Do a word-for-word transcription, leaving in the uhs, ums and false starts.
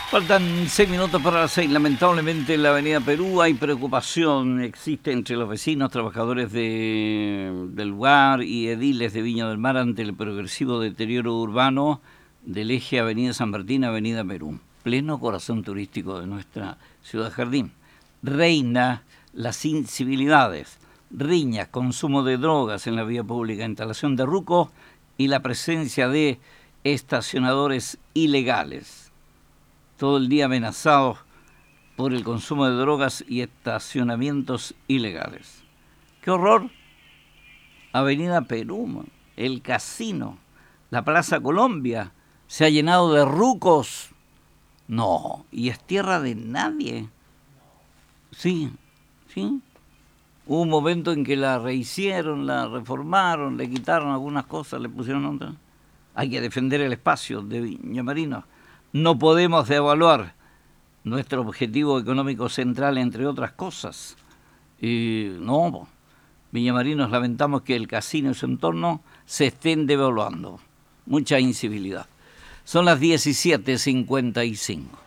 Faltan seis minutos para las seis. Lamentablemente en la avenida Perú hay preocupación, existe entre los vecinos, trabajadores de, del lugar y ediles de Viña del Mar ante el progresivo deterioro urbano del eje avenida San Martín, avenida Perú, pleno corazón turístico de nuestra ciudad jardín. Reina las incivilidades, riñas, consumo de drogas en la vía pública, instalación de rucos y la presencia de estacionadores ilegales. Todo el día amenazados por el consumo de drogas y estacionamientos ilegales. ¡Qué horror! Avenida Perú, el casino, la Plaza Colombia, se ha llenado de rucos. No, y es tierra de nadie. Sí, sí. Hubo un momento en que la rehicieron, la reformaron, le quitaron algunas cosas, le pusieron otras. Hay que defender el espacio de Viña Marino. No podemos devaluar nuestro objetivo económico central, entre otras cosas. Y no, viñamarinos lamentamos que el casino y su entorno se estén devaluando. Mucha incivilidad. Son las diecisiete cincuenta y cinco.